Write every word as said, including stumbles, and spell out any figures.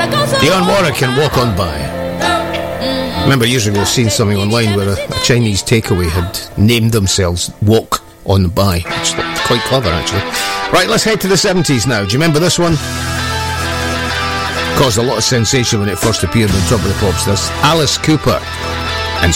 Dionne Warwick and Walk On By. I remember years ago seeing something online where a, a Chinese takeaway had named themselves Walk On By. It's quite clever, actually. Right, let's head to the seventies now. Do you remember this one? Caused a lot of sensation when it first appeared on Top of the Pops. This Alice Cooper.